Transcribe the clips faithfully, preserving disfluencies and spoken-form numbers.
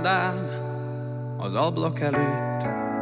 verandán, az ablak előtt,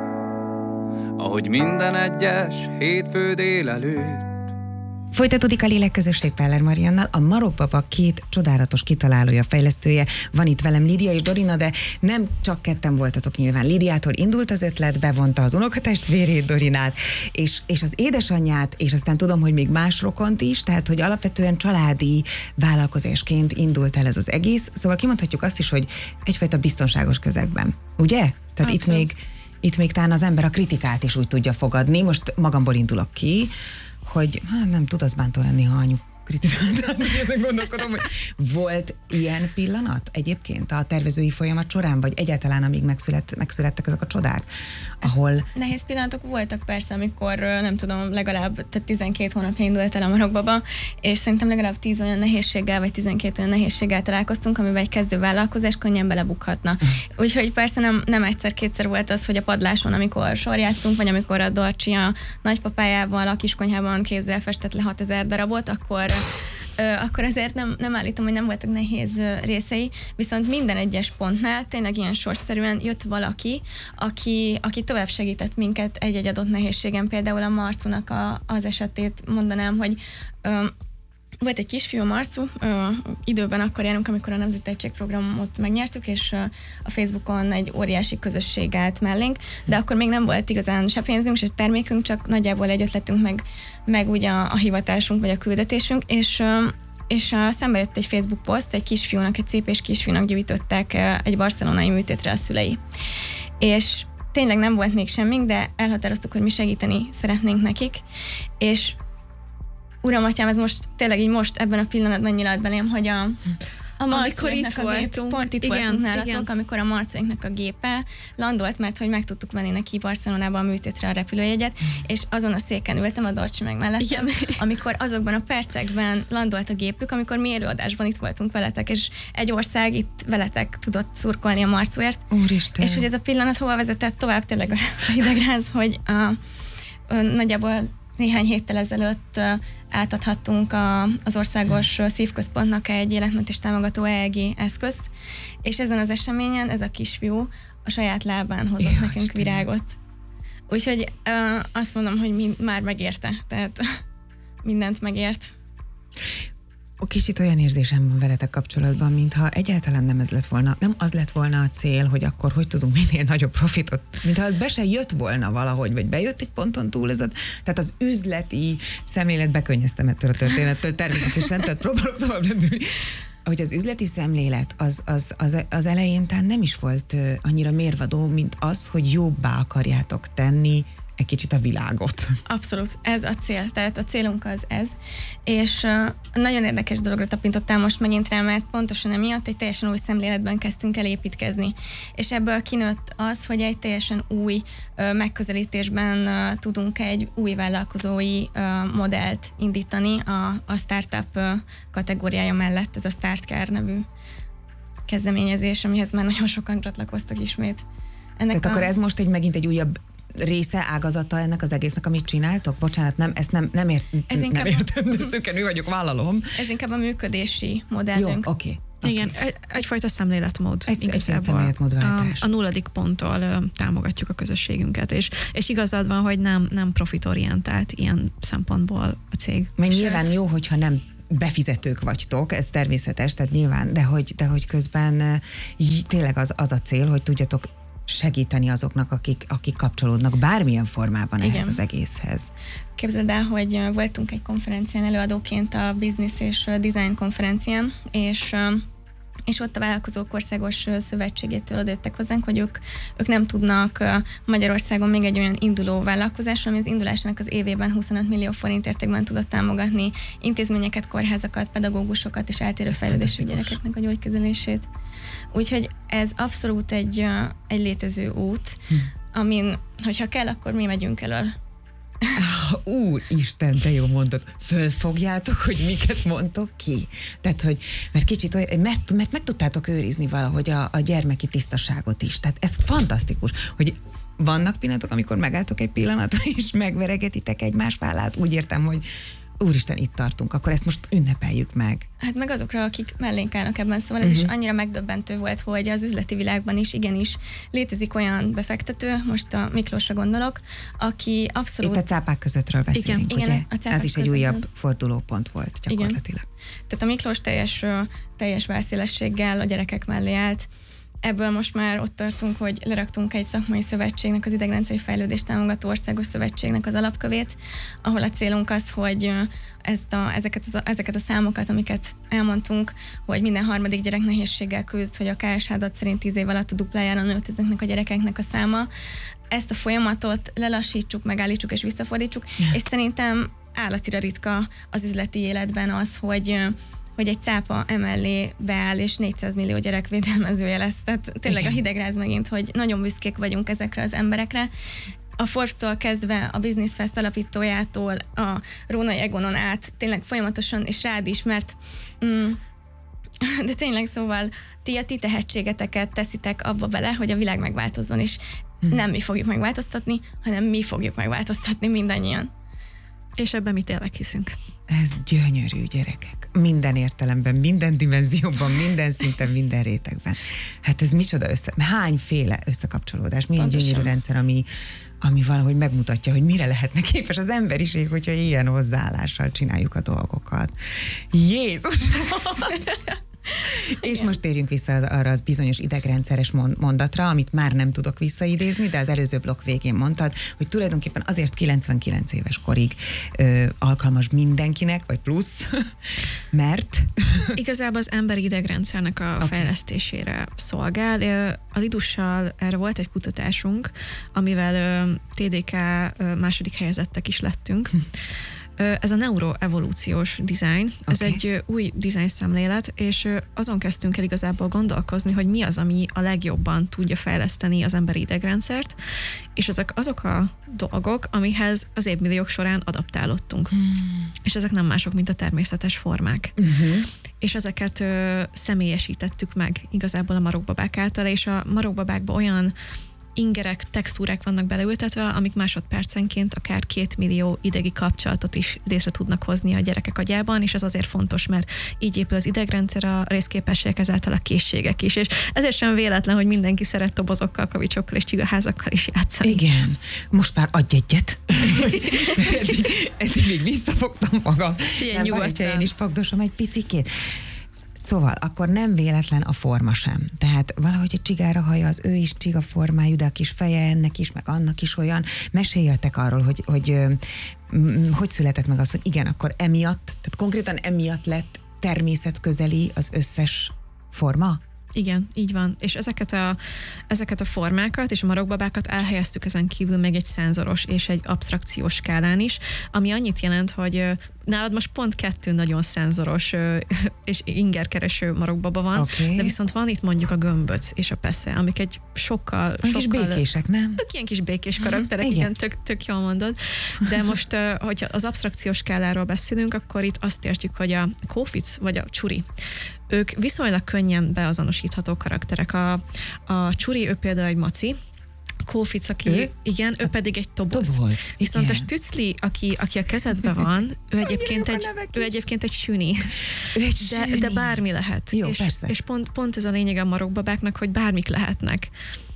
ahogy minden egyes hétfő délelőtt. Folytatódik a Lélekközösség Peller Mariannal, a Marokbaba két csodálatos kitalálója, fejlesztője. Van itt velem Lídia és Dorina, de nem csak ketten voltatok nyilván. Lídiától indult az ötlet, bevonta az unokatestvérét, Dorinát, és, és az édesanyját, és aztán tudom, hogy még más rokont is, tehát hogy alapvetően családi vállalkozásként indult el ez az egész. Szóval kimondhatjuk azt is, hogy egyfajta biztonságos közegben. Ugye? Tehát itt még, itt még talán az ember a kritikát is úgy tudja fogadni. Most magamból indulok ki, hogy hát nem tud az bántó lenni, ha anyu kritizáltál, ezen gondolkodom, hogy volt ilyen pillanat egyébként a tervezői folyamat során, vagy egyáltalán amíg megszület, megszülettek ezek a csodák, ahol... Nehéz pillanatok voltak persze, amikor nem tudom, legalább tehát tizenkét hónapja indult el a Marokbaba, és szerintem legalább tíz olyan nehézséggel, vagy tizenkét olyan nehézséggel találkoztunk, amiben egy kezdő vállalkozás könnyen belebukhatna. Úgyhogy persze nem, nem egyszer-kétszer volt az, hogy a padláson, amikor sorjáztunk, vagy amikor a Dorcsi a nagypapájával a kiskonyhában kézzel festett le hatezer darabot, akkor Ö, akkor azért nem, nem állítom, hogy nem voltak nehéz részei, viszont minden egyes pontnál tényleg ilyen sorszerűen jött valaki, aki, aki tovább segített minket egy-egy adott nehézségen. Például a Marcunak a, az esetét mondanám, hogy ö, volt egy kisfiú, Marcu, ö, időben akkor járunk, amikor a Nemzeti Tehetségprogramot megnyertük, és ö, a Facebookon egy óriási közösség állt mellénk, de akkor még nem volt igazán se pénzünk, se termékünk, csak nagyjából egy ötletünk, meg, meg ugye a, a hivatásunk, vagy a küldetésünk, és, ö, és a, szembe jött egy Facebook poszt, egy kisfiúnak, egy cé pés kisfiúnak gyűjtöttek ö, egy barcelonai műtétre a szülei. És tényleg nem volt még semmink, de elhatároztuk, hogy mi segíteni szeretnénk nekik, és Uram, atyám, ez most tényleg így most ebben a pillanatban nyilat belém, hogy a, a Marcuéknak a gép, pont itt igen, voltunk nálatok, igen. Amikor a Marcuéknak a gépe landolt, mert hogy meg tudtuk venni neki Barcelonában a műtétre a repülőjegyet, mm. és azon a széken ültem, a Dorcsi meg mellettem, amikor azokban a percekben landolt a gépük, amikor mi előadásban itt voltunk veletek, és egy ország itt veletek tudott szurkolni a Marcuért. Úristen. És hogy ez a pillanat hova vezetett tovább tényleg a idegráz, hogy a, a, nagyjából néhány héttel ezelőtt átadhattunk a, az országos szívközpontnak egy életmentés támogató é e gé eszközt, és ezen az eseményen ez a kisfiú a saját lábán hozott Jó, nekünk Isten. virágot. Úgyhogy uh, azt mondom, hogy mi, már megérte, tehát mindent megért. Kicsit olyan érzésem van veletek kapcsolatban, mintha egyáltalán nem ez lett volna, nem az lett volna a cél, hogy akkor hogy tudunk minél nagyobb profitot, mintha az be se jött volna valahogy, vagy bejött egy ponton túl, ez a, tehát az üzleti szemlélet, bekönnyeztem ettől a történettől természetesen, tehát próbálok tovább lendülni, hogy az üzleti szemlélet az, az, az, az elején talán nem is volt annyira mérvadó, mint az, hogy jobbá akarjátok tenni egy kicsit a világot. Abszolút, ez a cél, tehát a célunk az ez, és uh, nagyon érdekes dologra tapintottál most megint rá, mert pontosan emiatt egy teljesen új szemléletben kezdtünk el építkezni, és ebből kinőtt az, hogy egy teljesen új uh, megközelítésben uh, tudunk egy új vállalkozói uh, modellt indítani a, a startup uh, kategóriája mellett, ez a StartCar nevű kezdeményezés, amihez már nagyon sokan csatlakoztak ismét. Ennek Tehát a... akkor ez most egy megint egy újabb része, ágazata ennek az egésznek, amit csináltok? Bocsánat, nem, ezt nem, nem, ért, nem értem, de szökenő vagyok, vállalom. Ez inkább a működési modellünk. Jó, oké. Okay. Okay. Igen, egy, egyfajta szemléletmód. Egy, egyfajta szemléletmódváltás. A, a nulladik ponttól ö, támogatjuk a közösségünket, és, és igazad van, hogy nem, nem profitorientált ilyen szempontból a cég. Mert nyilván jó, hogyha nem befizetők vagytok, ez természetes, tehát nyilván, de hogy, de hogy közben tényleg az, az a cél, hogy tudjatok segíteni azoknak, akik, akik kapcsolódnak bármilyen formában ehhez Igen. az egészhez. Képzeld el, hogy voltunk egy konferencián előadóként, a Business és Design konferencián, és, és ott a Vállalkozók Országos Szövetségétől odajöttek hozzánk, hogy ők, ők nem tudnak Magyarországon még egy olyan induló vállalkozásról, ami az indulásnak az évében huszonöt millió forint értékben tudott támogatni intézményeket, kórházakat, pedagógusokat és eltérő fejlődésű gyerekeknek a gyógykezelését. Úgyhogy ez abszolút egy, egy létező út, hm. amin, hogyha kell, akkor mi megyünk elől. Úristen, te jó mondod. Fölfogjátok, hogy miket mondtok ki? Tehát, hogy, mert kicsit olyan, mert, mert meg tudtátok őrizni valahogy a, a gyermeki tisztaságot is. Tehát ez fantasztikus, hogy vannak pillanatok, amikor megálltok egy pillanatra, és megveregetitek egymás vállát. Úgy értem, hogy úristen, itt tartunk, akkor ezt most ünnepeljük meg. Hát meg azokra, akik mellénk állnak ebben, szóval ez uh-huh. is annyira megdöbbentő volt, hogy az üzleti világban is igenis létezik olyan befektető, most a Miklósra gondolok, aki abszolút... Itt a cápák közöttről beszélünk, igen, ugye? Igen, ez is egy újabb fordulópont volt gyakorlatilag. Igen. Tehát a Miklós teljes, teljes válszélességgel a gyerekek mellé állt. Ebből most már ott tartunk, hogy leraktunk egy szakmai szövetségnek, az idegrendszeri fejlődést támogató országos szövetségnek az alapkövét, ahol a célunk az, hogy ezt a, ezeket, az, ezeket a számokat, amiket elmondtunk, hogy minden harmadik gyerek nehézséggel küzd, hogy a ká es há adat szerint tíz év alatt a duplájára nőtt ezeknek a gyerekeknek a száma. Ezt a folyamatot lelassítsuk, megállítsuk és visszafordítsuk, és szerintem állatira ritka az üzleti életben az, hogy hogy egy cápa emellé beáll, és négyszáz millió gyerek védelmezője lesz. Tehát tényleg igen. A hidegráz megint, hogy nagyon büszkék vagyunk ezekre az emberekre. A Forbes-tól kezdve, a Business Fest alapítójától, a Rónai Egonon át, tényleg folyamatosan, és rád is, mert mm, de tényleg szóval ti a ti tehetségeteket teszitek abba bele, hogy a világ megváltozzon, és hm. nem mi fogjuk megváltoztatni, hanem mi fogjuk megváltoztatni mindannyian. És ebben mi tényleg hiszünk. Ez gyönyörű, gyerekek. Minden értelemben, minden dimenzióban, minden szinten, minden rétegben. Hát ez micsoda össze... Hányféle összekapcsolódás, milyen Pontosan. Gyönyörű rendszer, ami, ami valahogy megmutatja, hogy mire lehetne képes az emberiség, hogyha ilyen hozzáállással csináljuk a dolgokat. Jézus! És most térjünk vissza arra az bizonyos idegrendszeres mondatra, amit már nem tudok visszaidézni, de az előző blokk végén mondtad, hogy tulajdonképpen azért kilencvenkilenc éves korig ö, alkalmas mindenkinek, vagy plusz, mert... Igazából az emberi idegrendszernek a okay. fejlesztésére szolgál. A Lidussal erre volt egy kutatásunk, amivel té dé ká második helyezettek is lettünk. Ez a neuroevolúciós design, okay. ez egy új design szemlélet, és azon kezdtünk el igazából gondolkozni, hogy mi az, ami a legjobban tudja fejleszteni az emberi idegrendszert, és ezek azok a dolgok, amihez az évmilliók során adaptálódtunk. Hmm. És ezek nem mások, mint a természetes formák. Uh-huh. És ezeket ö, személyesítettük meg igazából a marokbabák által, és a marokbabákban olyan ingerek, textúrák vannak beleültetve, amik másodpercenként akár két millió idegi kapcsolatot is létre tudnak hozni a gyerekek agyában, és ez azért fontos, mert így épül az idegrendszer, a részképességek, ezáltal a készségek is, és ezért sem véletlen, hogy mindenki szeret tobozokkal, kavicsokkal és csigaházakkal is játszani. Igen, most már adj egyet. eddig, eddig még visszafogtam magam. Ilyen nyugodtan. Én is fogdosom egy picikét. Szóval akkor nem véletlen a forma sem. Tehát valahogy egy csigára haja, az ő is csiga formájú, de a kis feje ennek is, meg annak is olyan. Meséljetek arról, hogy hogy, hogy született meg az, hogy igen, akkor emiatt, tehát konkrétan emiatt lett természetközeli az összes forma? Igen, így van. És ezeket a, ezeket a formákat és a marokbabákat elhelyeztük ezen kívül még egy szenzoros és egy absztrakciós skálán is, ami annyit jelent, hogy nálad most pont kettő nagyon szenzoros és ingerkereső marokbaba van, okay. de viszont van itt mondjuk a gömböc és a pesze, amik egy sokkal... A sokkal kis békések, nem? Ők ilyen kis békés karakterek, igen, igen tök, tök jól mondod. De most, hogyha az absztrakciós skáláról beszélünk, akkor itt azt értjük, hogy a kófic vagy a csuri, ők viszonylag könnyen beazonosítható karakterek. A, a csuri, ő például egy maci, Kófic, aki, ő? igen, ő pedig egy toboz. toboz. Viszont igen. a stücli, aki, aki a kezedben van, ő egyébként, egy, ő egyébként egy süni. Ő egy de, süni. de bármi lehet. Jó, és persze. és pont, pont ez a lényeg a marokbabáknak, hogy bármik lehetnek,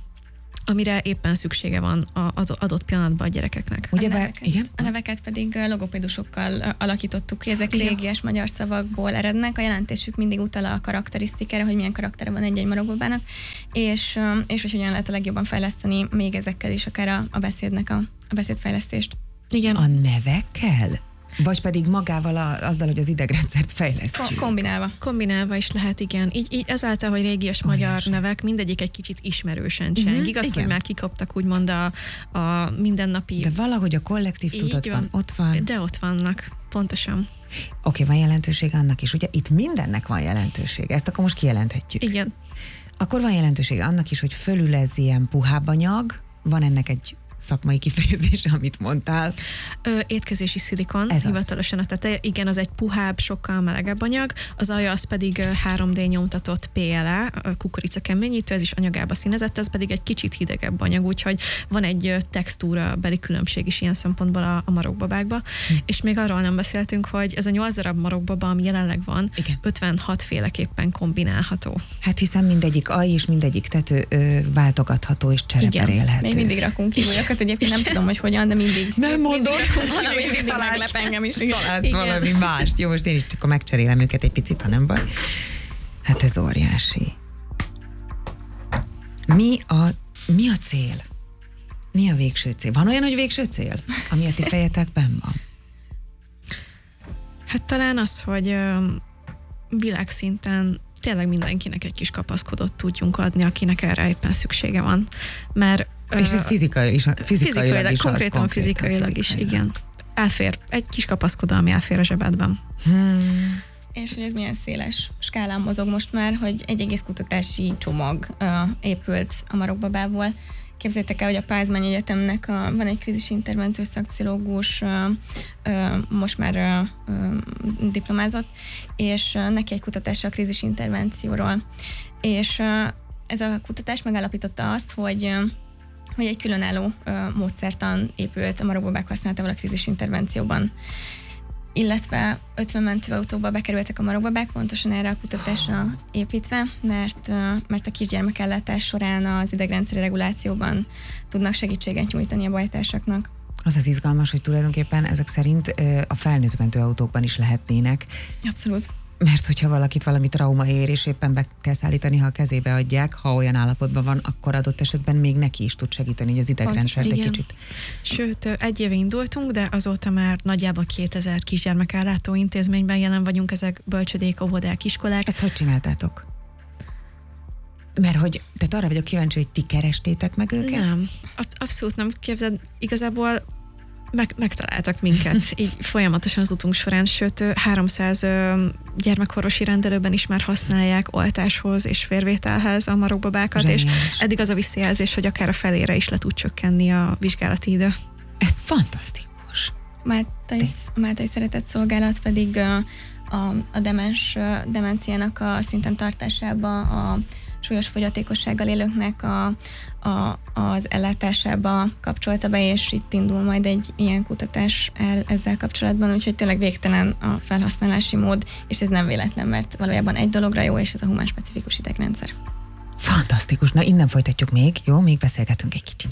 amire éppen szüksége van az adott pillanatban a gyerekeknek. Ugye a, neveket, igen? a neveket pedig logopédusokkal alakítottuk ki, ezek régies magyar szavakból erednek, a jelentésük mindig utal a karakterisztikára, hogy milyen karaktere van egy-egy marokbabának, és, és hogy hogyan lehet a legjobban fejleszteni még ezekkel is akár a, a beszédnek, a, a beszédfejlesztést. Igen. A nevekkel? Vagy pedig magával a, azzal, hogy az idegrendszert fejlesztjük. Kombinálva. Kombinálva is lehet, igen. Így, így ezáltal, hogy régies magyar Olyas. nevek, mindegyik egy kicsit ismerősen cseng. Uh-huh, Igaz, igen. hogy már kikaptak úgymond a, a mindennapi... De valahogy a kollektív tudatban ott van. De ott vannak, pontosan. Oké, okay, van jelentőség annak is, ugye? Itt mindennek van jelentőség. Ezt akkor most kijelenthetjük. Igen. Akkor van jelentőség annak is, hogy fölül ez ilyen puhább anyag, van ennek egy szakmai kifejezése, amit mondtál. Ö, étkezési szilikon, Ez hivatalosan a teteje. Igen, az egy puhább, sokkal melegebb anyag, az alja az pedig három dé nyomtatott pé el á, kukorica keményítő, ez is anyagába színezett, ez pedig egy kicsit hidegebb anyag, úgyhogy van egy textúra beli különbség is ilyen szempontból a, a marokbabákba. Hm. És még arról nem beszéltünk, hogy ez a nyolc darab marokbaba, ami jelenleg van, igen. ötvenhat féleképpen kombinálható. Hát hiszen mindegyik alj és mindegyik tető ö, váltogatható és csereberélhető. Még mindig rakunk ki olyakat, egyébként nem tudom, hogy hogyan, de mindig. Nem mondod, mindig, mindig, mindig meglep engem is. Találsz igen. valami mást. Jó, most én is csak megcserélem őket egy picit, ha nem baj. Hát ez óriási. Mi a, mi a cél? Mi a végső cél? Van olyan, hogy végső cél, ami a ti fejetekben van? Hát talán az, hogy ö, világszinten tényleg mindenkinek egy kis kapaszkodót tudjunk adni, akinek erre éppen szüksége van. Mert, és ez fizikai, is, fizikailag, fizikailag is konkrétan az, fizikailag is, igen. Elfér, egy kis kapaszkodó, ami elfér a zsebedben. Hmm. És hogy ez milyen széles skálán mozog most már, hogy egy egész kutatási csomag uh, épült a marokbabából. Képzeljétek el, hogy a Pázmány Egyetemnek a, van egy krízisintervenciós szakpszichológus, uh, uh, most már uh, uh, diplomázott, és uh, neki egy kutatása a krízisintervencióról. És uh, ez a kutatás megállapította azt, hogy uh, hogy egy különálló uh, módszertan épült a marokbabák használatával a krízisintervencióban. Illetve ötven mentőautóba bekerültek a marokbabák, pontosan erre a kutatásra építve, mert, uh, mert a kisgyermekellátás során az idegrendszeri regulációban tudnak segítséget nyújtani a bajtársaknak. Az az izgalmas, hogy tulajdonképpen ezek szerint uh, a felnőtt mentőautókban is lehetnének. Abszolút. Mert hogyha valakit valami trauma ér, és éppen be kell szállítani, ha a kezébe adják, ha olyan állapotban van, akkor adott esetben még neki is tud segíteni, hogy az idegrendszert egy kicsit. Sőt, egy éve indultunk, de azóta már nagyjából kétezer kisgyermekellátó intézményben jelen vagyunk, ezek bölcsödék, óvodák, iskolák. Ezt hogy csináltátok? Mert hogy, tehát arra vagyok kíváncsi, hogy ti kerestétek meg őket? Nem, abszolút nem. Képzeld, igazából Meg, megtaláltak minket, így folyamatosan az utunk során, sőt háromszáz ö, gyermekorvosi rendelőben is már használják oltáshoz és vérvételhez a marokbabákat, és eddig az a visszajelzés, hogy akár a felére is le tud csökkenni a vizsgálati idő. Ez fantasztikus. Máltai, Máltai Szeretett Szolgálat pedig a, a, a demens, demenciának a szinten tartásába, a súlyos fogyatékossággal élőknek a, a, az ellátásába kapcsolta be, és itt indul majd egy ilyen kutatás el ezzel kapcsolatban, úgyhogy tényleg végtelen a felhasználási mód, és ez nem véletlen, mert valójában egy dologra jó, és ez a humán specifikus idegrendszer. Fantasztikus. Na, innen folytatjuk még, jó? Még beszélgetünk egy kicsit.